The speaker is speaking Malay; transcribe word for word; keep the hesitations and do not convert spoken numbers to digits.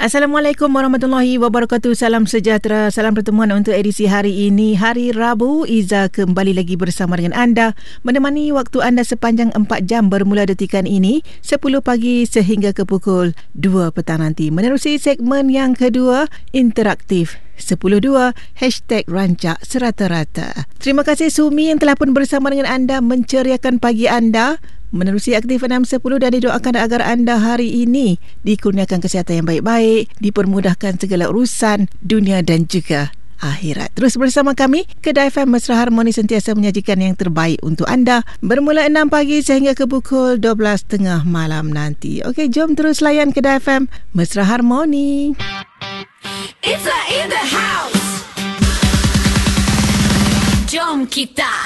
Assalamualaikum warahmatullahi wabarakatuh. Salam sejahtera, salam pertemuan untuk edisi hari ini, hari Rabu. Iza kembali lagi bersama dengan anda, menemani waktu anda sepanjang empat jam bermula detikan ini, sepuluh pagi sehingga ke pukul dua petang nanti. Menerusi segmen yang kedua, interaktif sepuluh dua, hashtag rancak serata-rata. Terima kasih Sumi yang telah pun bersama dengan anda menceriakan pagi anda. Menerusi Aktif enam sepuluh dan didoakan agar anda hari ini dikurniakan kesihatan yang baik-baik, dipermudahkan segala urusan dunia dan juga akhirat. Terus bersama kami, Kedai F M Mesra Harmoni sentiasa menyajikan yang terbaik untuk anda bermula enam pagi sehingga ke pukul dua belas tiga puluh malam nanti. Okey, jom terus layan Kedai F M Mesra Harmoni. It's in the house. Jom kita